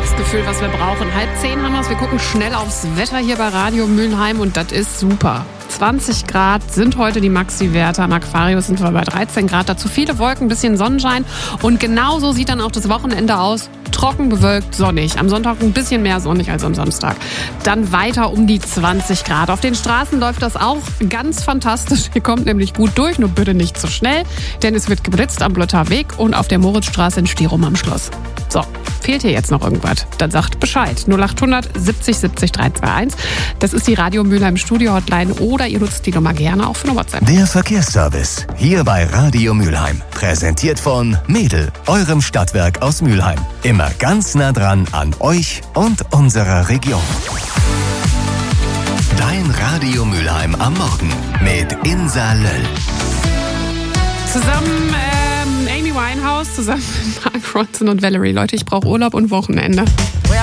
Sonntagsgefühl, was wir brauchen. 9:30 haben wir es. Wir gucken schnell aufs Wetter hier bei Radio Mülheim und das ist super. 20 Grad sind heute die Maxi-Werte. Am Aquarius sind wir bei 13 Grad. Dazu viele Wolken, ein bisschen Sonnenschein. Und genauso sieht dann auch das Wochenende aus. Trocken, bewölkt, sonnig. Am Sonntag ein bisschen mehr sonnig als am Samstag. Dann weiter um die 20 Grad. Auf den Straßen läuft das auch ganz fantastisch. Ihr kommt nämlich gut durch, nur bitte nicht zu schnell. Denn es wird geblitzt am Blötter Weg und auf der Moritzstraße in Stirum am Schloss. So, fehlt hier jetzt noch irgendwas? Dann sagt Bescheid. 0800 70 70 321. Das ist die Radio Mülheim Studio Hotline oder ihr nutzt die Nummer gerne auch für eine WhatsApp. Der Verkehrsservice hier bei Radio Mülheim. Präsentiert von Mädel, eurem Stadtwerk aus Mülheim. Immer ganz nah dran an euch und unserer Region. Dein Radio Mülheim am Morgen mit Insa Löll. Zusammen Amy Winehouse, zusammen mit Mark Ronson und Valerie. Leute, ich brauche Urlaub und Wochenende.